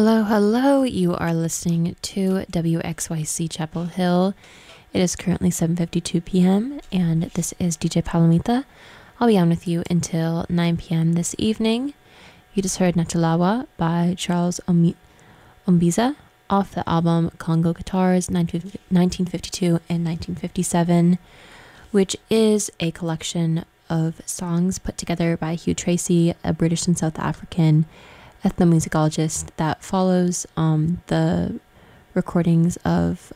Hello, hello. You are listening to WXYC Chapel Hill. It is currently 7:52 p.m. and this is DJ Palomita. I'll be on with you until 9 p.m. this evening. You just heard Natalawa by Charles Ombiza off the album Congo Guitars 1952 and 1957, which is a collection of songs put together by Hugh Tracy, a British and South African ethnomusicologist that follows the recordings of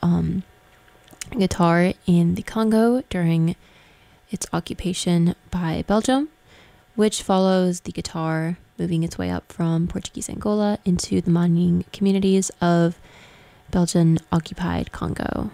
guitar in the Congo during its occupation by Belgium, which follows the guitar moving its way up from Portuguese Angola into the mining communities of Belgian occupied Congo.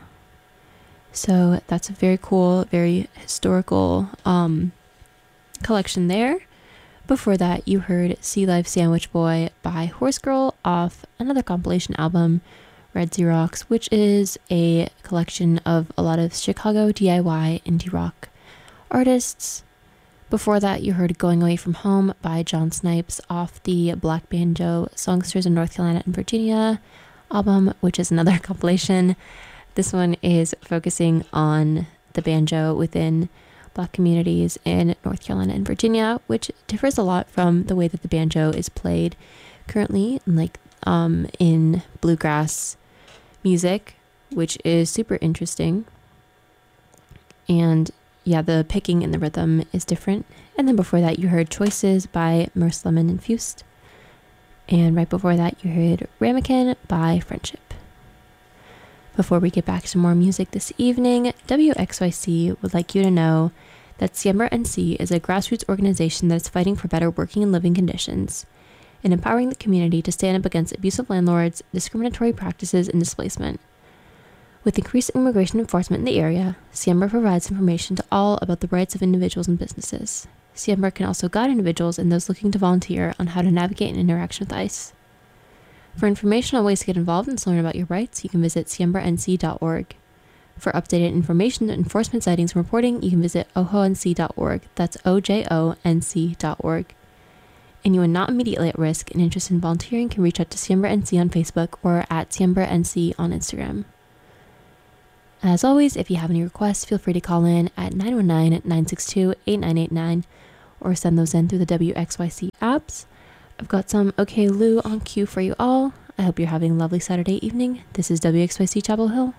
So that's a very cool, very historical collection there. Before that, you heard Sea Life Sandwich Boy by Horse Girl off another compilation album, Red Xerox, which is a collection of a lot of Chicago DIY indie rock artists. Before that, you heard Going Away From Home by John Snipes off the Black Banjo Songsters in North Carolina and Virginia album, which is another compilation. This one is focusing on the banjo within Black communities in North Carolina and Virginia, which differs a lot from the way that the banjo is played currently, in bluegrass music, which is super interesting. And yeah, the picking and the rhythm is different. And then before that, you heard Choices by Merce Lemon and Fused. And right before that, you heard Ramekin by Friendship. Before we get back to more music this evening, WXYC would like you to know that Siembra NC is a grassroots organization that is fighting for better working and living conditions and empowering the community to stand up against abusive landlords, discriminatory practices, and displacement. With increased immigration enforcement in the area, Siembra provides information to all about the rights of individuals and businesses. Siembra can also guide individuals and those looking to volunteer on how to navigate an interaction with ICE. For information on ways to get involved and to learn about your rights, you can visit siembraNC.org. For updated information, enforcement sightings, and reporting, you can visit ojonc.org. That's ojonc.org. Anyone not immediately at risk and interested in volunteering can reach out to Siembra NC on Facebook or at Siembra NC on Instagram. As always, if you have any requests, feel free to call in at 919-962-8989 or send those in through the WXYC apps. I've got some OK Lou on cue for you all. I hope you're having a lovely Saturday evening. This is WXYC Chapel Hill.